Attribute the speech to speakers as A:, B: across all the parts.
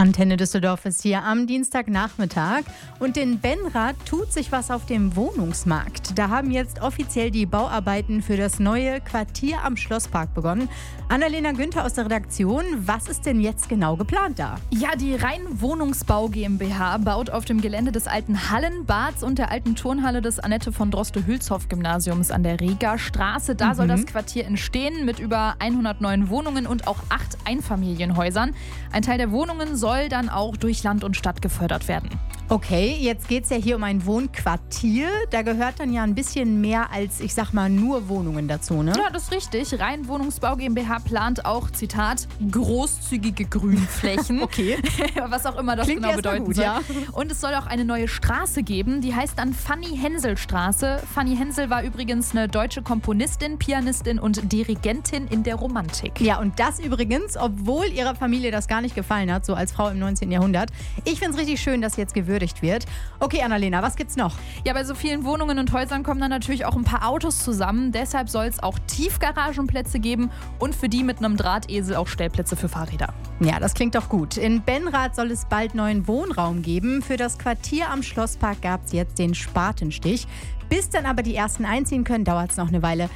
A: Antenne Düsseldorf ist hier am Dienstagnachmittag und in Benrath tut sich was auf dem Wohnungsmarkt. Da haben jetzt offiziell die Bauarbeiten für das neue Quartier am Schlosspark begonnen. Annalena Günther aus der Redaktion, was ist denn jetzt genau geplant da?
B: Ja, die Rhein-Wohnungsbau GmbH baut auf dem Gelände des alten Hallenbads und der alten Turnhalle des Annette von Droste-Hülshoff-Gymnasiums an der Reger-Straße. Da soll das Quartier entstehen mit über 109 Wohnungen und auch 8 Einfamilienhäusern. Ein Teil der Wohnungen soll dann auch durch Land und Stadt gefördert werden.
A: Okay, jetzt geht es ja hier um ein Wohnquartier. Da gehört dann ja ein bisschen mehr als, ich sag mal, nur Wohnungen dazu, ne?
B: Ja, das ist richtig. Rhein-Wohnungsbau GmbH plant auch, Zitat, großzügige Grünflächen.
A: Okay.
B: Was auch immer das
A: Klingt
B: genau bedeuten
A: gut,
B: soll.
A: ja.
B: Und es soll auch eine neue Straße geben, die heißt dann Fanny-Hensel-Straße. Fanny Hensel war übrigens eine deutsche Komponistin, Pianistin und Dirigentin in der Romantik.
A: Ja, und das übrigens, obwohl ihrer Familie das gar nicht gefallen hat, so als Frau im 19. Jahrhundert. Ich finde es richtig schön, dass jetzt gewürdigt wird. Okay, Annalena, was gibt's noch?
B: Ja, bei so vielen Wohnungen und Häusern kommen dann natürlich auch ein paar Autos zusammen. Deshalb soll es auch Tiefgaragenplätze geben und für die mit einem Drahtesel auch Stellplätze für Fahrräder.
A: Ja, das klingt doch gut. In Benrath soll es bald neuen Wohnraum geben. Für das Quartier am Schlosspark gab es jetzt den Spatenstich. Bis dann aber die ersten einziehen können, dauert es noch eine Weile.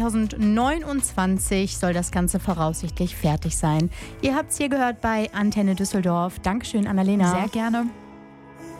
A: 2029 soll das Ganze voraussichtlich fertig sein. Ihr habt es hier gehört bei Antenne Düsseldorf. Dankeschön, Annalena.
B: Sehr gerne.